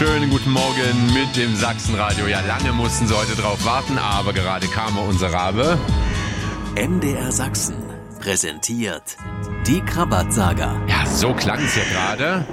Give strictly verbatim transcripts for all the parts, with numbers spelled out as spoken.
Schönen guten Morgen mit dem Sachsenradio. Ja, lange mussten Sie heute drauf warten, aber gerade kam unser Rabe. M D R Sachsen präsentiert die Krabat-Saga. Ja, so klang es ja gerade.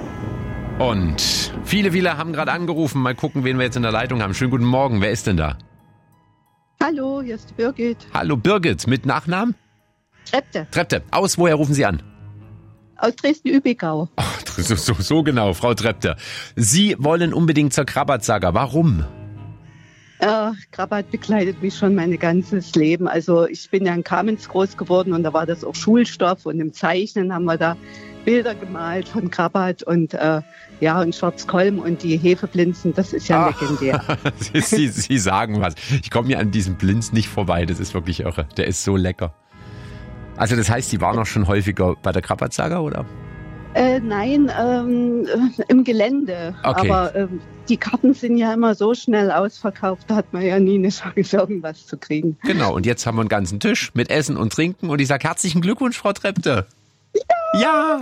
Und viele, viele haben gerade angerufen. Mal gucken, wen wir jetzt in der Leitung haben. Schönen guten Morgen. Wer ist denn da? Hallo, hier ist Birgit. Hallo Birgit, mit Nachnamen? Trepte. Trepte. Aus, woher rufen Sie an? Aus Dresden-Übigau. Oh, so, so, so genau, Frau Trepte. Sie wollen unbedingt zur Krabat-Saga. Warum? Äh, Krabat begleitet mich schon mein ganzes Leben. Also ich bin ja in Kamenz groß geworden und da war das auch Schulstoff und im Zeichnen haben wir da Bilder gemalt von Krabat und äh, ja und Schwarzkolm und die Hefeblinzen, das ist ja Ach, legendär. Sie, Sie sagen was. Ich komme mir an diesem Blinz nicht vorbei, das ist wirklich irre. Der ist so lecker. Also das heißt, Sie waren auch schon häufiger bei der Krabat-Saga, oder? Äh, nein, ähm, äh, im Gelände. Okay. Aber ähm, die Karten sind ja immer so schnell ausverkauft, da hat man ja nie eine Chance, irgendwas zu kriegen. Genau, und jetzt haben wir einen ganzen Tisch mit Essen und Trinken und ich sage herzlichen Glückwunsch, Frau Trepte. Ja!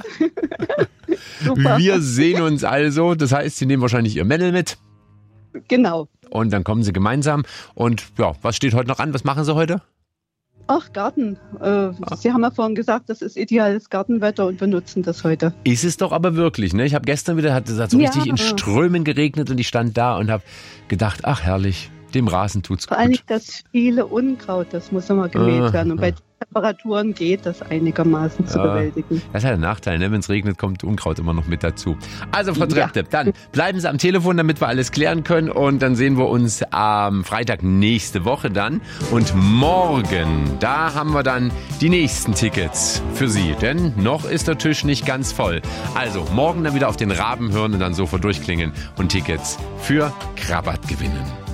Super. Wir sehen uns also, das heißt, Sie nehmen wahrscheinlich Ihr Männel mit Genau. und dann kommen Sie gemeinsam. Und ja, was steht heute noch an? Was machen Sie heute? Ach, Garten. Äh, Sie haben ja vorhin gesagt, das ist ideales Gartenwetter und wir nutzen das heute. Ist es doch aber wirklich, ne? Ich habe gestern wieder, hat es hat so Ja. richtig in Strömen geregnet und ich stand da und habe gedacht, ach herrlich, dem Rasen tut's Vor allem gut. das viele Unkraut, das muss immer gemäht Ah, werden. Und bei ah. Temperaturen geht das einigermaßen zu Ja. bewältigen. Das ist ja der Nachteil, ne? Wenn es regnet, kommt Unkraut immer noch mit dazu. Also Frau Ja. Trepte, dann bleiben Sie am Telefon, damit wir alles klären können und dann sehen wir uns am Freitag nächste Woche dann. Und morgen, da haben wir dann die nächsten Tickets für Sie, denn noch ist der Tisch nicht ganz voll. Also morgen dann wieder auf den Raben hören und dann sofort durchklingen und Tickets für Krabat gewinnen.